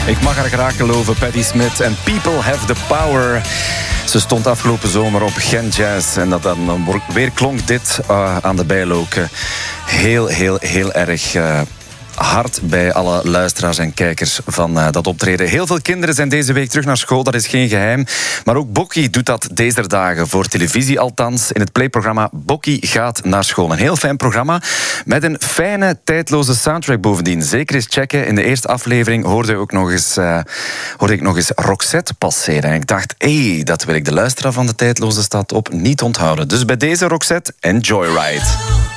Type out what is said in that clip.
Ik mag haar graag geloven, Patti Smith en People Have the Power. Ze stond afgelopen zomer op Gent Jazz en dan weer klonk dit aan de bijloken. Heel erg hard bij alle luisteraars en kijkers van dat optreden. Heel veel kinderen zijn deze week terug naar school, dat is geen geheim. Maar ook Bokkie doet dat deze dagen, voor televisie althans, in het playprogramma Bokkie gaat naar school. Een heel fijn programma, met een fijne, tijdloze soundtrack bovendien. Zeker eens checken, in de eerste aflevering hoorde ik nog eens Roxette passeren. En ik dacht, dat wil ik de luisteraar van de tijdloze stad op niet onthouden. Dus bij deze Roxette en Joyride.